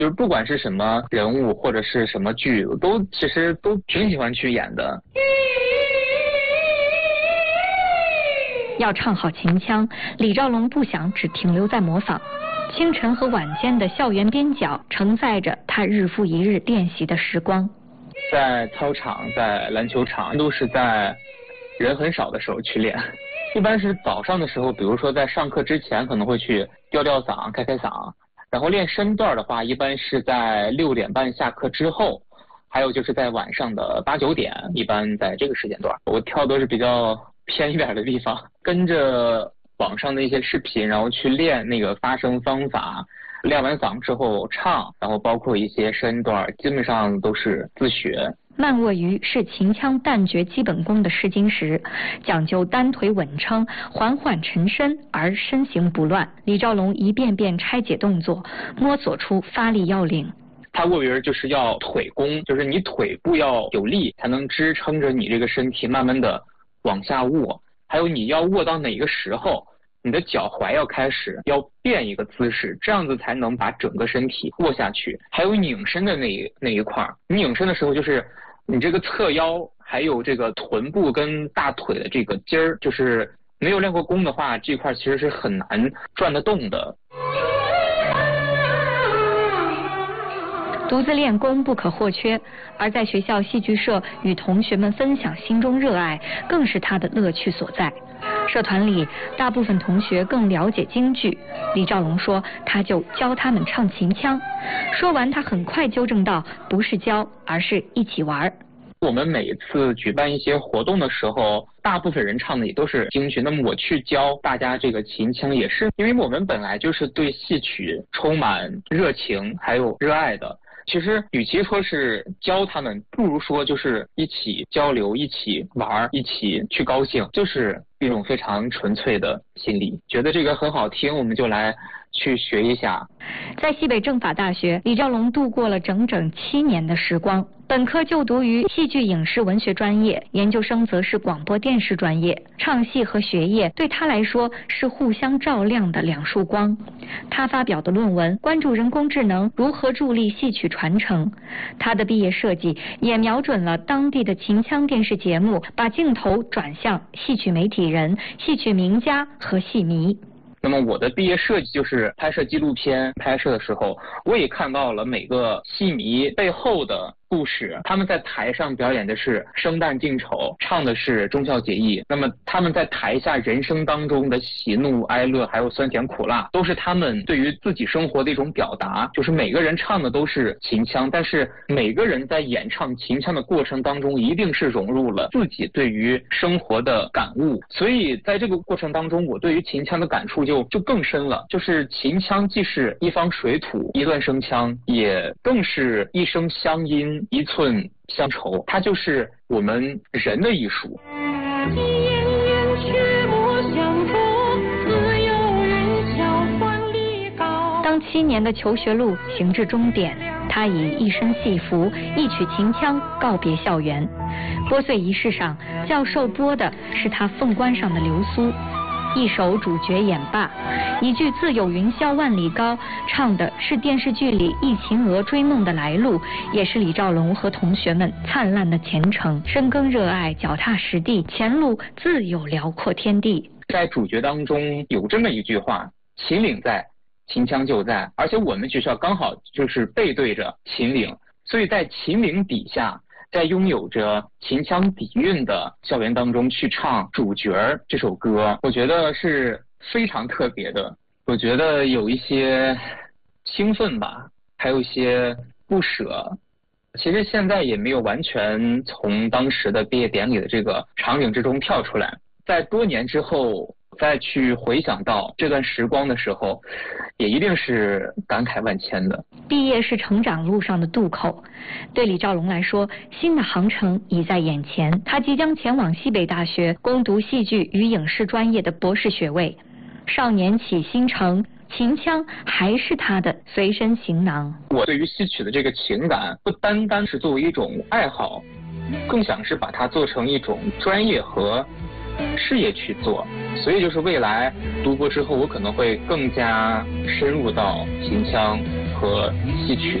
就是不管是什么人物或者是什么剧，我其实都挺喜欢去演的。 要唱好秦腔，李兆龙不想只停留在模仿。清晨和晚间的校园边角承载着他日复一日练习的时光。 在操场，在篮球场，都是在人很少的时候去练。一般是早上的时候，比如说在上课之前可能会去吊吊嗓、开嗓。然后练身段的话，一般是在6点半下课之后，还有就是在晚上的8、9点，一般在这个时间段。我跳都是比较偏一点的地方，跟着网上的一些视频，然后去练那个发声方法，练完嗓之后唱，然后包括一些身段，基本上都是自学。 慢卧鱼是秦腔旦角基本功的试金石，讲究单腿稳撑，缓缓沉身而身形不乱。李兆龙一遍遍拆解动作，摸索出发力要领。 他卧鱼就是要腿功，就是你腿部要有力，才能支撑着你这个身体慢慢的往下卧。还有你要卧到哪个时候，你的脚踝要开始要变一个姿势，这样子才能把整个身体卧下去。还有拧身的那一块，你拧身的时候就是你这个侧腰还有这个臀部跟大腿的这个筋儿，就是没有练过功的话，这块其实是很难转得动的。 独自练功不可或缺，而在学校戏剧社与同学们分享心中热爱，更是他的乐趣所在。社团里大部分同学更了解京剧，李兆龙说他就教他们唱秦腔。说完他很快纠正道，不是教，而是一起玩。 我们每一次举办一些活动的时候，大部分人唱的也都是京剧，那么我去教大家这个秦腔也是因为我们本来就是对戏曲充满热情还有热爱的。其实与其说是教他们，不如说就是一起交流，一起玩，一起去高兴，就是一种非常纯粹的心理。觉得这个很好听，我们就来去学一下。 在西北政法大学，李兆龙度过了整整7年的时光。本科就读于戏剧影视文学专业，研究生则是广播电视专业。唱戏和学业对他来说是互相照亮的2束光。他发表的论文关注人工智能如何助力戏曲传承，他的毕业设计也瞄准了当地的秦腔电视节目，把镜头转向戏曲媒体人、戏曲名家和戏迷。 那么我的毕业设计就是拍摄纪录片，拍摄的时候我也看到了每个戏迷背后的故事。他们在台上表演的是生旦净丑，唱的是忠孝节义，那么他们在台下人生当中的喜怒哀乐还有酸甜苦辣，都是他们对于自己生活的一种表达。就是每个人唱的都是秦腔，但是每个人在演唱秦腔的过程当中一定是融入了自己对于生活的感悟。所以在这个过程当中，我对于秦腔的感触就更深了。就是秦腔既是一方水土一段声腔，也更是一声乡音一寸乡愁，它就是我们人的艺术。 当7年的求学路行至终点，他以一身戏服一曲秦腔告别校园。拨穗仪式上，教授拨的是他凤冠上的流苏，一首主角演罢，一句自有云霄万里高，唱的是电视剧里一秦娥追梦的来路，也是李兆龙和同学们灿烂的前程。深耕热爱，脚踏实地，前路自有辽阔天地。 在主角当中有这么一句话，秦岭在，秦腔就在，而且我们学校刚好就是背对着秦岭，所以在秦岭底下，在拥有着秦腔底蕴的校园当中去唱主角这首歌，我觉得是非常特别的。我觉得有一些兴奋吧，还有一些不舍。其实现在也没有完全从当时的毕业典礼的这个场景之中跳出来，在多年之后再去回想到这段时光的时候，也一定是感慨万千的。 毕业是成长路上的渡口，对李兆龙来说，新的航程已在眼前。他即将前往西北大学攻读戏剧与影视专业的博士学位。少年起新程，秦腔还是他的随身行囊。 我对于戏曲的这个情感，不单单是作为一种爱好，更想是把它做成一种专业和事业去做。所以就是未来读博之后，我可能会更加深入到秦腔和戏曲